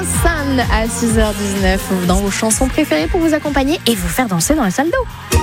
San à 6h19 dans vos chansons préférées pour vous accompagner et vous faire danser dans la salle d'eau.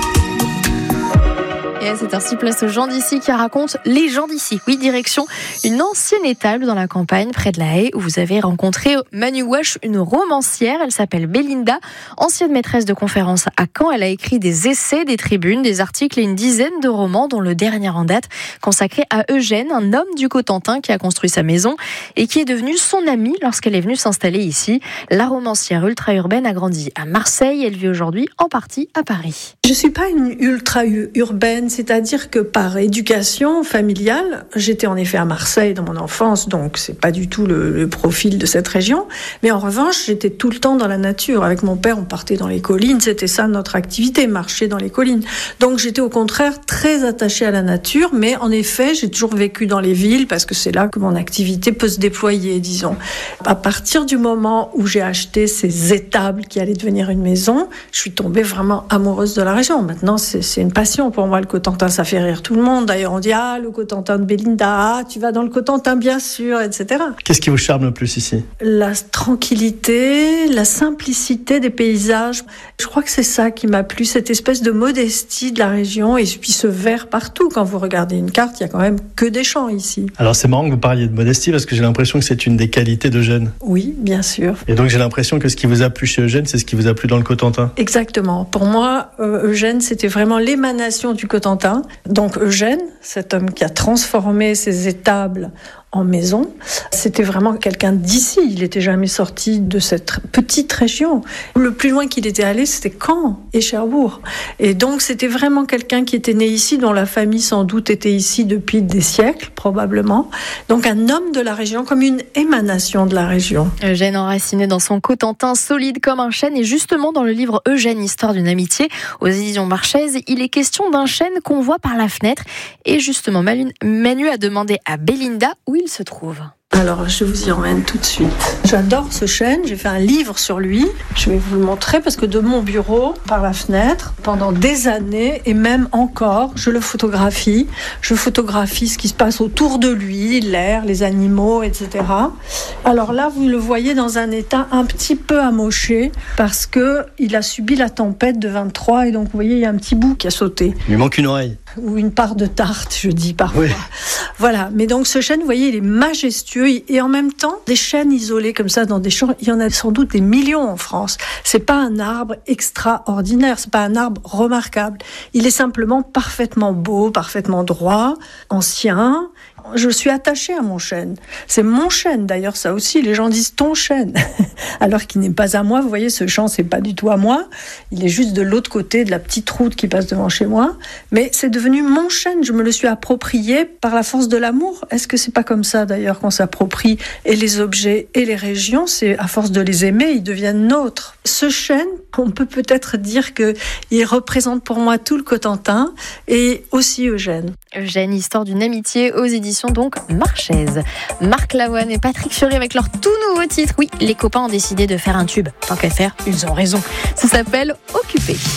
Et à cette heure-ci, place aux gens d'ici qui racontent les gens d'ici. Oui, direction une ancienne étable dans la campagne, près de La Haye, où vous avez rencontré Manu Wash, une romancière. Elle s'appelle Belinda, ancienne maîtresse de conférences à Caen. Elle a écrit des essais, des tribunes, des articles et une dizaine de romans, dont le dernier en date, consacré à Eugène, un homme du Cotentin qui a construit sa maison et qui est devenu son ami lorsqu'elle est venue s'installer ici. La romancière ultra-urbaine a grandi à Marseille. Elle vit aujourd'hui en partie à Paris. Je ne suis pas une ultra-urbaine, c'est-à-dire que par éducation familiale, j'étais en effet à Marseille dans mon enfance, donc c'est pas du tout le profil de cette région. Mais en revanche, j'étais tout le temps dans la nature. Avec mon père, on partait dans les collines, c'était ça notre activité, marcher dans les collines. Donc j'étais au contraire très attachée à la nature, mais en effet, j'ai toujours vécu dans les villes parce que c'est là que mon activité peut se déployer, disons. À partir du moment où j'ai acheté ces étables qui allaient devenir une maison, je suis tombée vraiment amoureuse de la région. Maintenant, c'est une passion pour moi, le Cotentin, ça fait rire tout le monde. D'ailleurs, on dit « Ah, le Cotentin de Belinda, tu vas dans le Cotentin, bien sûr, etc. » Qu'est-ce qui vous charme le plus ici ? La tranquillité, la simplicité des paysages. Je crois que c'est ça qui m'a plu, cette espèce de modestie de la région et puis ce vert partout. Quand vous regardez une carte, il y a quand même que des champs ici. Alors, c'est marrant que vous parliez de modestie parce que j'ai l'impression que c'est une des qualités d'Eugène. Oui, bien sûr. Et donc, j'ai l'impression que ce qui vous a plu chez Eugène, c'est ce qui vous a plu dans le Cotentin. Exactement. Pour moi, Eugène, c'était vraiment l'émanation du Cotentin. Donc Eugène, cet homme qui a transformé ses étables en maison, c'était vraiment quelqu'un d'ici. Il n'était jamais sorti de cette petite région. Le plus loin qu'il était allé, c'était Caen et Cherbourg. Et donc, c'était vraiment quelqu'un qui était né ici, dont la famille sans doute était ici depuis des siècles, probablement. Donc, un homme de la région, comme une émanation de la région. Eugène enraciné dans son Cotentin, solide comme un chêne. Et justement, dans le livre Eugène, histoire d'une amitié, aux éditions Marchaises, il est question d'un chêne qu'on voit par la fenêtre. Et justement, Manu a demandé à Belinda où il se trouve. Alors, je vous y emmène tout de suite. J'adore ce chêne, j'ai fait un livre sur lui. Je vais vous le montrer parce que de mon bureau, par la fenêtre, pendant des années, et même encore, je le photographie. Je photographie ce qui se passe autour de lui, l'air, les animaux, etc. Alors là, vous le voyez dans un état un petit peu amoché parce qu'il a subi la tempête de 23 et donc, vous voyez, il y a un petit bout qui a sauté. Il lui manque une oreille. Ou une part de tarte, je dis parfois. Oui. Voilà, mais donc ce chêne, vous voyez, il est majestueux et en même temps, des chênes isolés comme ça dans des champs, il y en a sans doute des millions en France. C'est pas un arbre extraordinaire, c'est pas un arbre remarquable. Il est simplement parfaitement beau, parfaitement droit, ancien. Je suis attachée à mon chêne. C'est mon chêne, d'ailleurs, ça aussi. Les gens disent ton chêne, alors qu'il n'est pas à moi. Vous voyez, ce champ, c'est pas du tout à moi. Il est juste de l'autre côté de la petite route qui passe devant chez moi. Mais c'est devenu mon chêne. Je me le suis approprié par la force de l'amour. Est-ce que c'est pas comme ça, d'ailleurs, qu'on s'approprie et les objets et les régions? C'est à force de les aimer, ils deviennent nôtres. Ce chêne, on peut peut-être dire qu'il représente pour moi tout le Cotentin et aussi Eugène. Eugène, histoire d'une amitié, aux éditions donc Marchaises. Marc Lavoine et Patrick Fiori avec leur tout nouveau titre. Oui, les copains ont décidé de faire un tube. Tant qu'à faire, ils ont raison. Ça s'appelle Occupé.